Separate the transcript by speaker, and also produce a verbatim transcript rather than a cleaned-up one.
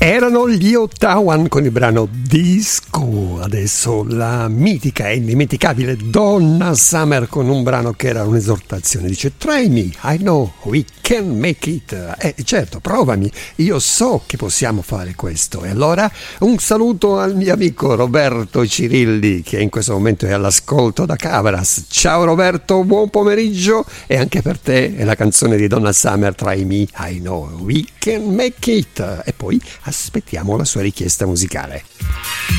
Speaker 1: Erano gli Ottawan con il brano Disco. Adesso la mitica e indimenticabile Donna Summer con un brano che era un'esortazione. Dice: try me, I know we can make it. Eh certo, provami, io so che possiamo fare questo. E allora un saluto al mio amico Roberto Cirilli, che in questo momento è all'ascolto da Cabras. Ciao Roberto, buon pomeriggio. E anche per te è la canzone di Donna Summer, Try me, I know we can make it. E poi aspettiamo la sua richiesta musicale.